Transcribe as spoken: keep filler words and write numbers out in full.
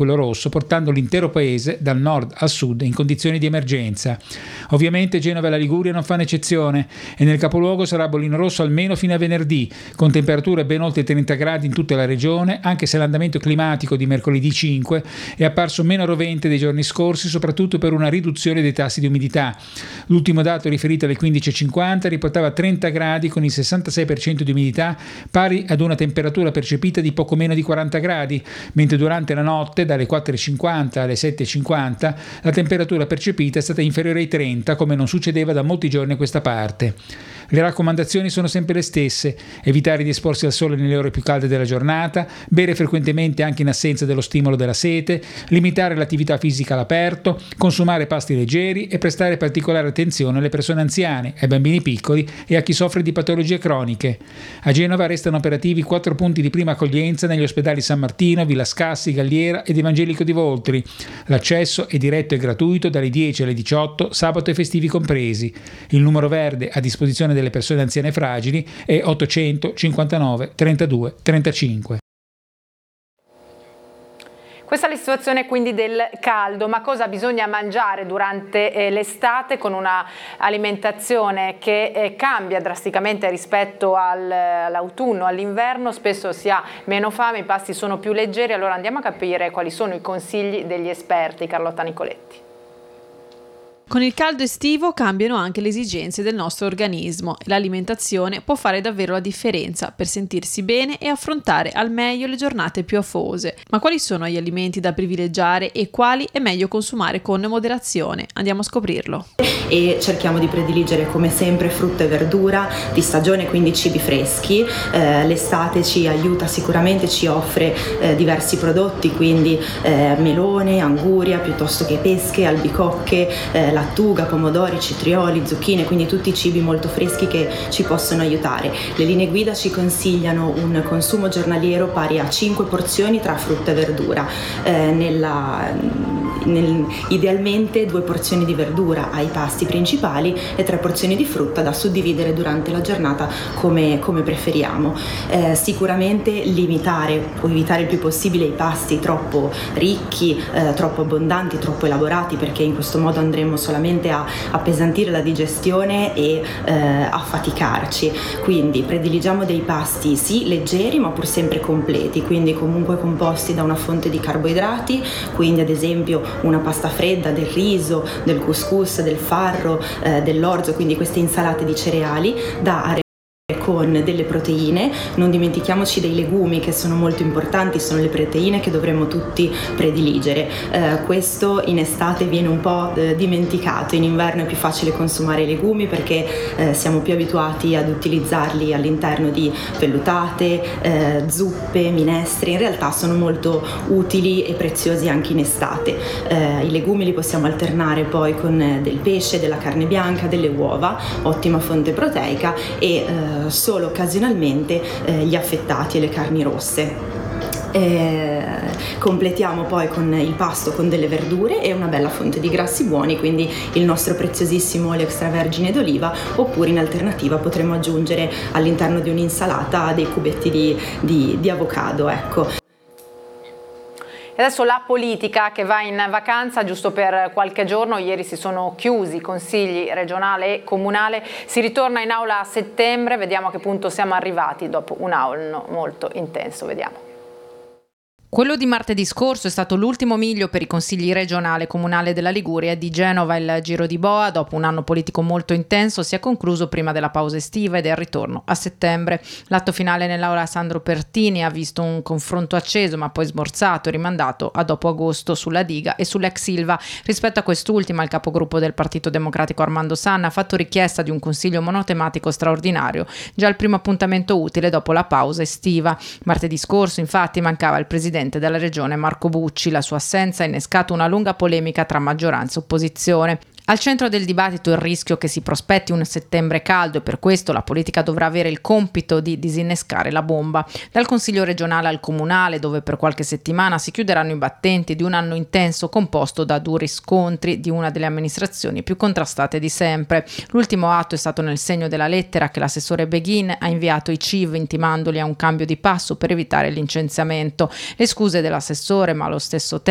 quello rosso, portando l'intero paese dal nord al sud in condizioni di emergenza. Ovviamente Genova e la Liguria non fanno eccezione e nel capoluogo sarà bollino rosso almeno fino a venerdì, con temperature ben oltre trenta gradi in tutta la regione, anche se l'andamento climatico di mercoledì cinque è apparso meno rovente dei giorni scorsi, soprattutto per una riduzione dei tassi di umidità. L'ultimo dato riferito alle quindici e cinquanta riportava trenta gradi con il sessantasei per cento di umidità, pari ad una temperatura percepita di poco meno di quaranta gradi, mentre durante la notte, dalle quattro e cinquanta alle sette e cinquanta, la temperatura percepita è stata inferiore ai trenta, come non succedeva da molti giorni a questa parte. Le raccomandazioni sono sempre le stesse: evitare di esporsi al sole nelle ore più calde della giornata, bere frequentemente anche in assenza dello stimolo della sete, limitare l'attività fisica all'aperto, consumare pasti leggeri e prestare particolare attenzione alle persone anziane, ai bambini piccoli e a chi soffre di patologie croniche. A Genova restano operativi quattro punti di prima accoglienza negli ospedali San Martino, Villa Scassi, Galliera ed Evangelico di Voltri. L'accesso è diretto e gratuito dalle dieci alle diciotto, sabato e festivi compresi. Il numero verde a disposizione delle persone anziane e fragili è ottocento cinquantanove trentadue trentacinque. Questa è la situazione quindi del caldo, ma cosa bisogna mangiare durante eh, l'estate con una alimentazione che eh, cambia drasticamente rispetto al, all'autunno, all'inverno, spesso si ha meno fame, i pasti sono più leggeri, allora andiamo a capire quali sono i consigli degli esperti. Carlotta Nicoletti. Con il caldo estivo cambiano anche le esigenze del nostro organismo e l'alimentazione può fare davvero la differenza per sentirsi bene e affrontare al meglio le giornate più afose. Ma quali sono gli alimenti da privilegiare e quali è meglio consumare con moderazione? Andiamo a scoprirlo. E cerchiamo di prediligere come sempre frutta e verdura di stagione, quindi cibi freschi. Eh, l'estate ci aiuta sicuramente, ci offre eh, diversi prodotti, quindi eh, melone, anguria piuttosto che pesche, albicocche, eh, lattuga, pomodori, citrioli, zucchine, quindi tutti i cibi molto freschi che ci possono aiutare. Le linee guida ci consigliano un consumo giornaliero pari a cinque porzioni tra frutta e verdura, eh, nella, nel, idealmente due porzioni di verdura ai pasti principali e tre porzioni di frutta da suddividere durante la giornata come, come preferiamo. Eh, sicuramente limitare o evitare il più possibile i pasti troppo ricchi, eh, troppo abbondanti, troppo elaborati, perché in questo modo andremo solamente a appesantire la digestione e eh, a faticarci. Quindi prediligiamo dei pasti sì leggeri ma pur sempre completi, quindi comunque composti da una fonte di carboidrati, quindi ad esempio una pasta fredda, del riso, del couscous, del farro, eh, dell'orzo, quindi queste insalate di cereali da con delle proteine. Non dimentichiamoci dei legumi, che sono molto importanti, sono le proteine che dovremmo tutti prediligere. Eh, questo in estate viene un po' eh, dimenticato, in inverno è più facile consumare i legumi perché eh, siamo più abituati ad utilizzarli all'interno di vellutate, eh, zuppe, minestre. In realtà sono molto utili e preziosi anche in estate. Eh, I legumi li possiamo alternare poi con del pesce, della carne bianca, delle uova, ottima fonte proteica, e eh, solo occasionalmente eh, gli affettati e le carni rosse. Eh, completiamo poi con il pasto con delle verdure e una bella fonte di grassi buoni, quindi il nostro preziosissimo olio extravergine d'oliva, oppure in alternativa potremo aggiungere all'interno di un'insalata dei cubetti di, di, di avocado, ecco. E adesso la politica che va in vacanza giusto per qualche giorno, ieri si sono chiusi i consigli regionale e comunale, si ritorna in aula a settembre, vediamo a che punto siamo arrivati dopo un anno molto intenso, vediamo. Quello di martedì scorso è stato l'ultimo miglio per i consigli regionale e comunale della Liguria e di Genova. Il Giro di Boa, dopo un anno politico molto intenso, si è concluso prima della pausa estiva ed è il ritorno a settembre. L'atto finale nell'aula Sandro Pertini ha visto un confronto acceso ma poi smorzato e rimandato a dopo agosto sulla diga e sull'ex Ilva. Rispetto a quest'ultima, il capogruppo del Partito Democratico Armando Sanna ha fatto richiesta di un consiglio monotematico straordinario, già il primo appuntamento utile dopo la pausa estiva. Martedì scorso, infatti, mancava il presidente della regione Marco Bucci. La sua assenza ha innescato una lunga polemica tra maggioranza e opposizione. Al centro del dibattito il rischio che si prospetti un settembre caldo e per questo la politica dovrà avere il compito di disinnescare la bomba. Dal Consiglio regionale al comunale, dove per qualche settimana si chiuderanno i battenti di un anno intenso composto da duri scontri di una delle amministrazioni più contrastate di sempre. L'ultimo atto è stato nel segno della lettera che l'assessore Beghin ha inviato ai C I V intimandoli a un cambio di passo per evitare il licenziamento. Le scuse dell'assessore, ma allo stesso tempo